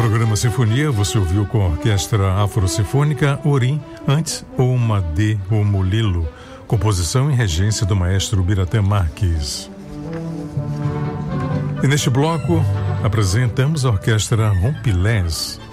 programa Sinfonia, você ouviu com a Orquestra Afro-Sinfônica Orim, antes Oumade Omulilo, composição e regência do maestro Biratã Marques. E neste bloco, apresentamos a Orquestra Rompilés,